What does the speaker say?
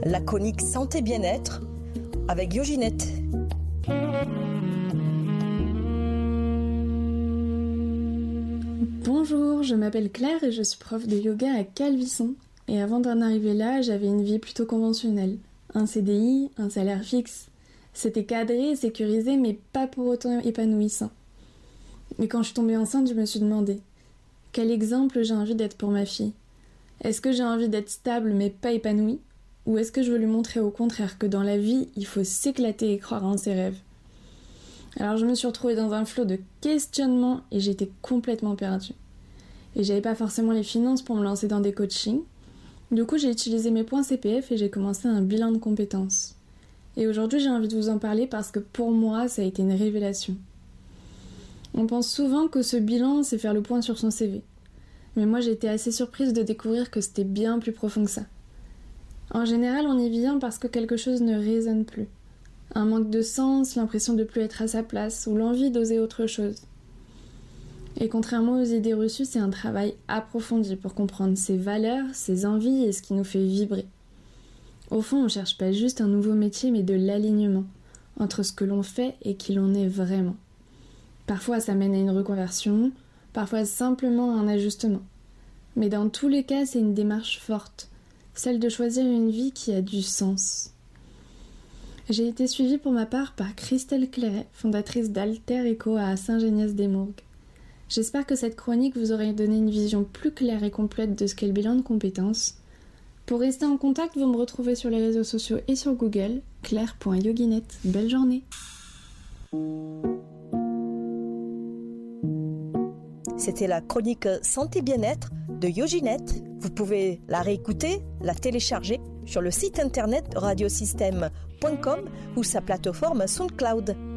la chronique Santé Bien-être avec Yoginette. Bonjour, je m'appelle Claire et je suis prof de yoga à Calvisson. Et avant d'en arriver là, j'avais une vie plutôt conventionnelle. Un CDI, un salaire fixe. C'était cadré et sécurisé, mais pas pour autant épanouissant. Et quand je suis tombée enceinte, je me suis demandé, quel exemple j'ai envie d'être pour ma fille ? Est-ce que j'ai envie d'être stable mais pas épanouie ? Ou est-ce que je veux lui montrer au contraire que dans la vie, il faut s'éclater et croire en ses rêves ? Alors je me suis retrouvée dans un flot de questionnements et j'étais complètement perdue. Et j'avais pas forcément les finances pour me lancer dans des coachings. Du coup, j'ai utilisé mes points CPF et j'ai commencé un bilan de compétences. Et aujourd'hui, j'ai envie de vous en parler parce que pour moi, ça a été une révélation. On pense souvent que ce bilan, c'est faire le point sur son CV. Mais moi, j'ai été assez surprise de découvrir que c'était bien plus profond que ça. En général, on y vient parce que quelque chose ne résonne plus. Un manque de sens, l'impression de ne plus être à sa place ou l'envie d'oser autre chose. Et contrairement aux idées reçues, c'est un travail approfondi pour comprendre ses valeurs, ses envies et ce qui nous fait vibrer. Au fond, on ne cherche pas juste un nouveau métier, mais de l'alignement entre ce que l'on fait et qui l'on est vraiment. Parfois, ça mène à une reconversion, parfois simplement à un ajustement. Mais dans tous les cas, c'est une démarche forte, celle de choisir une vie qui a du sens. J'ai été suivie pour ma part par Christelle Clairet, fondatrice d'Alter Eco à Saint-Géniès-des-Mourgues. J'espère que cette chronique vous aura donné une vision plus claire et complète de ce qu'est le bilan de compétences. Pour rester en contact, vous me retrouvez sur les réseaux sociaux et sur Google, claire.yoginette. Belle journée. C'était la chronique Santé Bien-être de Yoginette. Vous pouvez la réécouter, la télécharger sur le site internet radiosystème.com ou sa plateforme SoundCloud.